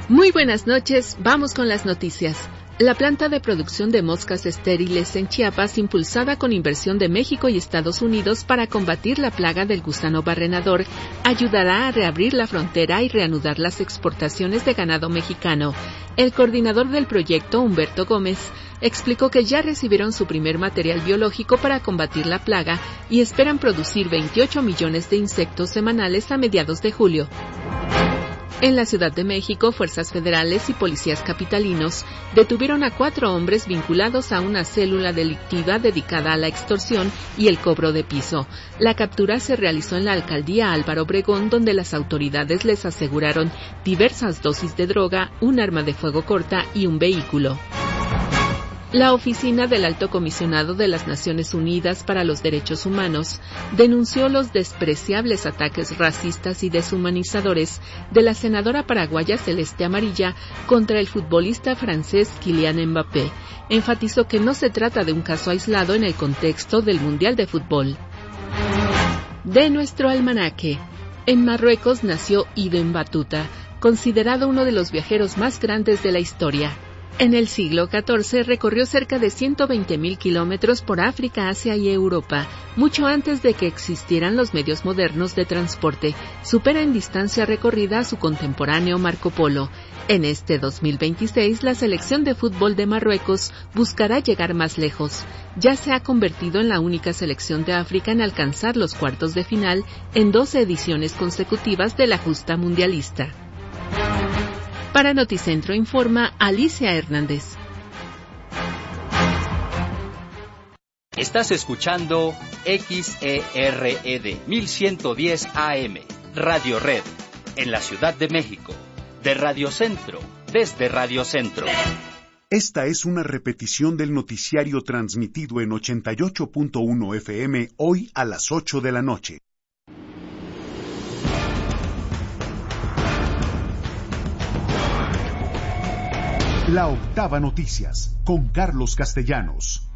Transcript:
Muy buenas noches, vamos con las noticias. La planta de producción de moscas estériles en Chiapas, impulsada con inversión de México y Estados Unidos para combatir la plaga del gusano barrenador, ayudará a reabrir la frontera y reanudar las exportaciones de ganado mexicano. El coordinador del proyecto, Humberto Gómez, explicó que ya recibieron su primer material biológico para combatir la plaga y esperan producir 28 millones de insectos semanales a mediados de julio. En la Ciudad de México, fuerzas federales y policías capitalinos detuvieron a 4 hombres vinculados a una célula delictiva dedicada a la extorsión y el cobro de piso. La captura se realizó en la alcaldía Álvaro Obregón, donde las autoridades les aseguraron diversas dosis de droga, un arma de fuego corta y un vehículo. La Oficina del Alto Comisionado de las Naciones Unidas para los Derechos Humanos denunció los despreciables ataques racistas y deshumanizadores de la senadora paraguaya Celeste Amarilla contra el futbolista francés Kylian Mbappé. Enfatizó que no se trata de un caso aislado en el contexto del Mundial de Fútbol. De nuestro almanaque. En Marruecos nació Ibn Battuta, considerado uno de los viajeros más grandes de la historia. En el siglo XIV recorrió cerca de 120.000 kilómetros por África, Asia y Europa, mucho antes de que existieran los medios modernos de transporte. Supera en distancia recorrida a su contemporáneo Marco Polo. En este 2026, la selección de fútbol de Marruecos buscará llegar más lejos. Ya se ha convertido en la única selección de África en alcanzar los cuartos de final en 12 ediciones consecutivas de la justa mundialista. Para Noticentro informa Alicia Hernández. Estás escuchando XERED 1110 AM, Radio Red, en la Ciudad de México, de Radio Centro, desde Radio Centro. Esta es una repetición del noticiario transmitido en 88.1 FM hoy a las 8 de la noche. La Octava Noticias, con Carlos Castellanos.